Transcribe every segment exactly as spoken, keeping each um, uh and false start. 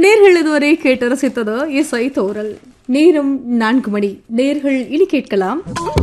நேர்கள் இதுவரை கேட்டு ரசித்தது இசை தோரல். நேரம் நான்கு மணி. நேர்கள் இனி கேட்கலாம்.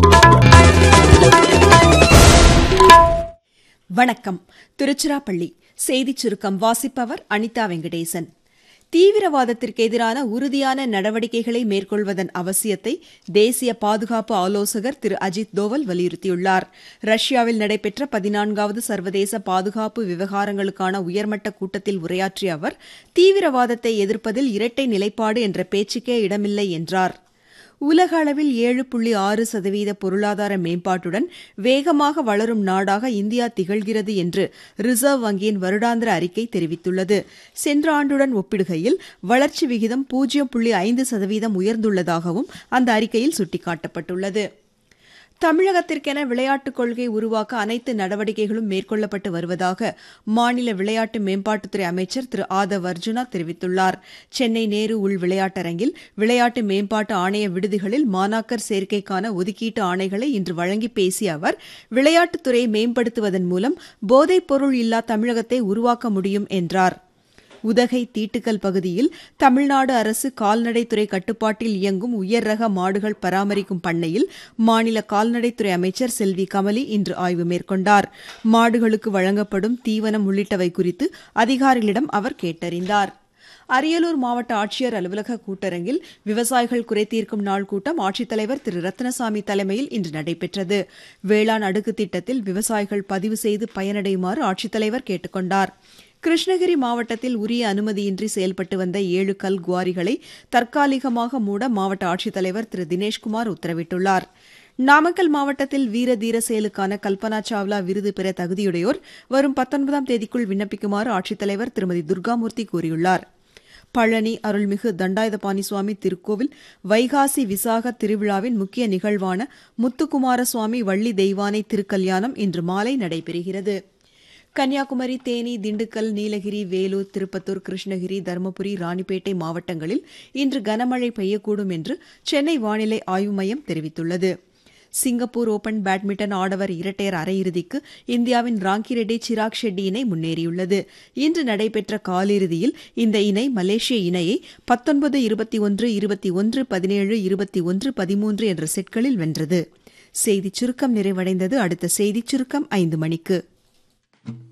வணக்கம். திருச்சிராப்பள்ளி செய்திச் சுருக்கம் வாசிப்பவர் அனிதா வெங்கடேசன். தீவிரவாதத்திற்கு எதிரான உறுதியான நடவடிக்கைகளை மேற்கொள்வதன் அவசியத்தை தேசிய பாதுகாப்பு ஆலோசகர் திரு அஜித் தோவல் வலியுறுத்தியுள்ளார். ரஷ்யாவில் நடைபெற்ற பதினான்காவது சர்வதேச பாதுகாப்பு விவகாரங்களுக்கான உயர்மட்ட கூட்டத்தில் உரையாற்றிய அவர், தீவிரவாதத்தை எதிர்ப்பதில் இரட்டை நிலைப்பாடு என்ற பேச்சுக்கே இடமில்லை என்றார். உலக அளவில் ஏழு புள்ளி ஆறு சதவீத பொருளாதார மேம்பாட்டுடன் வேகமாக வளரும் நாடாக இந்தியா திகழ்கிறது என்று ரிசர்வ் வங்கியின் வருடாந்திர அறிக்கை தெரிவித்துள்ளது. சென்ற ஆண்டுடன் ஒப்பிடுகையில் வளர்ச்சி விகிதம் பூஜ்ஜியம் புள்ளி ஐந்து சதவீதம் உயர்ந்துள்ளதாகவும் அந்த அறிக்கையில் சுட்டிக்காட்டப்பட்டுள்ளது. தமிழகத்திற்கென விளையாட்டுக் கொள்கை உருவாக்க அனைத்து நடவடிக்கைகளும் மேற்கொள்ளப்பட்டு வருவதாக மாநில விளையாட்டு மேம்பாட்டுத்துறை அமைச்சர் திரு ஆதவ் அர்ஜுனா தெரிவித்துள்ளார். சென்னை நேரு உள் விளையாட்டரங்கில் விளையாட்டு மேம்பாட்டு ஆணைய விடுதிகளில் மாணாக்கர் சேர்க்கைக்கான ஒதுக்கீட்டு ஆணைகளை இன்று வழங்கி பேசிய அவர், விளையாட்டுத்துறையை மேம்படுத்துவதன் மூலம் போதைப் பொருள் இல்லா தமிழகத்தை உருவாக்க முடியும் என்றார். உதகை தீட்டுக்கல் பகுதியில் தமிழ்நாடு அரசு கால்நடைத்துறை கட்டுப்பாட்டில் இயங்கும் உயர் ரக மாடுகள் பராமரிக்கும் பண்ணையில் மாநில கால்நடைத்துறை அமைச்சர் செல்வி கமலி இன்று ஆய்வு மேற்கொண்டார். மாடுகளுக்கு வழங்கப்படும் தீவனம் உள்ளிட்டவை குறித்து அதிகாரிகளிடம் அவர் கேட்டறிந்தார். அரியலூர் மாவட்ட ஆட்சியர் அலுவலக கூட்டரங்கில் விவசாயிகள் குறைதீர்க்கும் நாள் கூட்டம் ஆட்சித்தலைவர் திரு ரத்னசாமி தலைமையில் இன்று நடைபெற்றது. வேளாண் அடுக்கு திட்டத்தில் விவசாயிகள் பதிவு செய்து பயனடையுமாறு ஆட்சித்தலைவர் கேட்டுக் கொண்டார். கிருஷ்ணகிரி மாவட்டத்தில் உரிய அனுமதியின்றி செயல்பட்டு வந்த ஏழு கல் குவாரிகளை தற்காலிகமாக மூட மாவட்ட ஆட்சித்தலைவர் திரு தினேஷ்குமார் உத்தரவிட்டுள்ளார். நாமக்கல் மாவட்டத்தில் வீர தீர செயலுக்கான கல்பனா சாவ்லா விருது பெற தகுதியுடையோர் வரும் பத்தொன்பதாம் தேதிக்குள் விண்ணப்பிக்குமாறு ஆட்சித்தலைவர் திருமதி துர்காமூர்த்தி கூறியுள்ளார். பழனி அருள்மிகு தண்டாயுதபாணி சுவாமி திருக்கோவில் வைகாசி விசாக திருவிழாவின் முக்கிய நிகழ்வான முத்துக்குமார சுவாமி வள்ளி தெய்வானை திருக்கல்யாணம் இன்று மாலை நடைபெறுகிறது. கன்னியாகுமரி, தேனி, திண்டுக்கல், நீலகிரி, வேலூர், திருப்பத்தூர், கிருஷ்ணகிரி, தருமபுரி, ராணிப்பேட்டை மாவட்டங்களில் இன்று கனமழை பெய்யக்கூடும் என்று சென்னை வானிலை ஆய்வு மையம் தெரிவித்துள்ளது. சிங்கப்பூர் ஓபன் பேட்மிண்டன் ஆடவர் இரட்டையர் அரையிறுதிக்கு இந்தியாவின் ராங்கிரெட்டி சிராக் ஷெட்டி இணை முன்னேறியுள்ளது. இன்று நடைபெற்ற காலிறுதியில் இந்த இணை மலேசிய இணையை பத்தொன்பது இருபத்தி ஒன்று இருபத்தி ஒன்று பதினேழு இருபத்தி ஒன்று பதிமூன்று என்ற செட்களில் வென்றது. செய்திச் சுருக்கம் நிறைவடைந்தது. அடுத்த செய்திச் சுருக்கம் ஐந்து மணிக்கு.